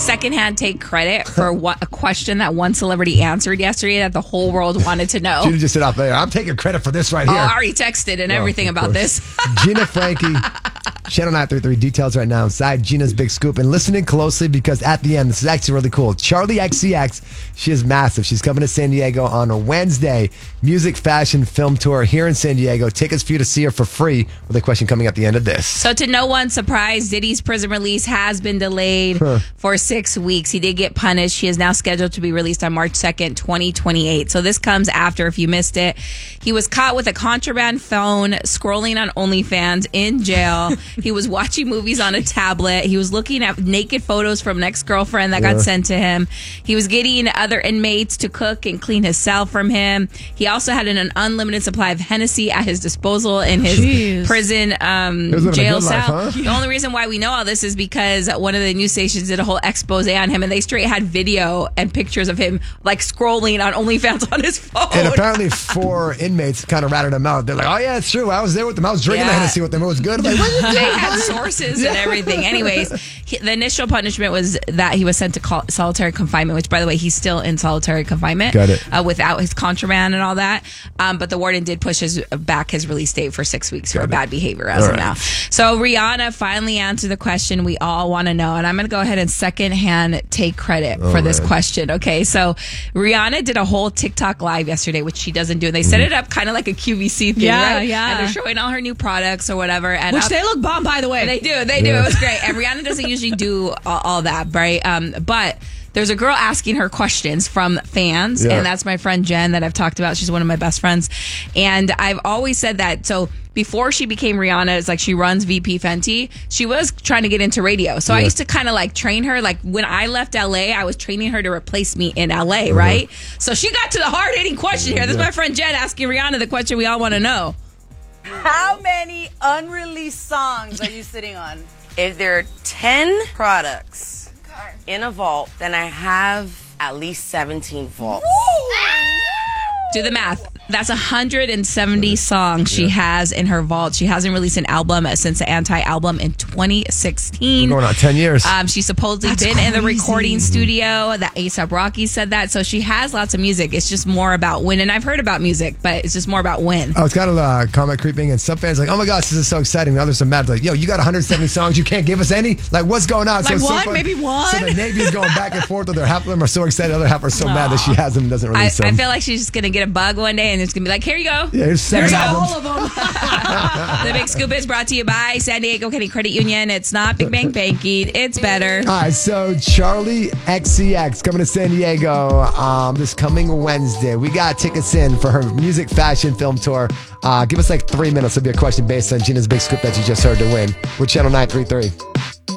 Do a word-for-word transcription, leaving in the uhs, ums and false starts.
secondhand take credit for what a question that one celebrity answered yesterday that the whole world wanted to know. Gina just said out there, I'm taking credit for this right here. Oh, I already texted and oh, everything about course. this. Gina Frankie, Channel nine thirty-three details right now inside Gina's Big Scoop. And listening closely because at the end, this is actually really cool. Charlie X C X, she is massive. She's coming to San Diego on a Wednesday. Music, fashion, film tour here in San Diego. Tickets for you to see her for free with a question coming at the end of this. So to no one's surprise, Diddy's prison release has been delayed huh. for six weeks. He did get punished. He is now scheduled to be released on March second, twenty twenty-eight. So this comes after, if you missed it, he was caught with a contraband phone scrolling on OnlyFans in jail. He was watching movies on a tablet. He was looking at naked photos from an ex-girlfriend that yeah. got sent to him. He was getting other inmates to cook and clean his cell from him. He also had an, an unlimited supply of Hennessy at his disposal in his Jeez. prison um, jail cell. Life, huh? The only reason why we know all this is because one of the news stations did a whole expose on him, and they straight had video and pictures of him like scrolling on OnlyFans on his phone. And apparently four inmates kind of ratted him out. They're like, oh yeah, it's true. I was there with them. I was drinking yeah. the Hennessy with them. It was good. Like, they had sources and everything. Anyways, he, the initial punishment was that he was sent to call, solitary confinement, which, by the way, he's still in solitary confinement. Got it. Uh, without his contraband and all that. Um, but the warden did push his back his release date for six weeks Got for it. bad behavior as all of right. now. So Rihanna finally answered the question we all want to know. And I'm going to go ahead and secondhand take credit oh, for this man. question. Okay, so Rihanna did a whole TikTok live yesterday, which she doesn't do. And they set it up kind of like a Q V C thing, yeah, right? Yeah, And they're showing all her new products or whatever. And which up, they look bomb, by the way. They do. They do. Yeah. It was great. And Rihanna doesn't usually do all, all that, right? Um, but there's a girl asking her questions from fans, yeah. and that's my friend Jen that I've talked about. She's one of my best friends. And I've always said that. So before she became Rihanna, it's like she runs V P Fenty. She was trying to get into radio. So yeah. I used to kind of like train her. Like when I left L A, I was training her to replace me in L A, mm-hmm. right? So she got to the hard-hitting question here. This yeah. is my friend Jen asking Rihanna the question we all want to know. How many unreleased songs are you sitting on? If there are ten products in a vault, then I have at least seventeen vaults. Do the math. That's one hundred seventy songs she has in her vault. She hasn't released an album since the Anti album in twenty sixteen. We're going on ten years. Um, she's supposedly That's been crazy. in the recording studio. That A$AP Rocky said that. So she has lots of music. It's just more about when. And I've heard about music, but it's just more about when. Oh, it's kind of uh, comment creeping. And some fans are like, oh my gosh, this is so exciting. And others are mad. Like, yo, you got one hundred seventy songs. You can't give us any? Like, what's going on? Like so one? So Maybe one? So the Navy's going back and forth. Whether half of them are so excited, other half are so Aww. mad that she has them and doesn't release I, them. I feel like she's just going to get a bug one day and it's going to be like, here you go. Yeah, here's seven There's albums. all of them. The Big Scoop is brought to you by San Diego County Credit Union. It's not Big Bang Banking. It's better. All right, so Charlie X C X coming to San Diego um, this coming Wednesday. We got tickets in for her music, fashion, film tour. Uh, give us like three minutes. It'll be a question based on Gina's Big Scoop that you just heard to win with Channel nine three three.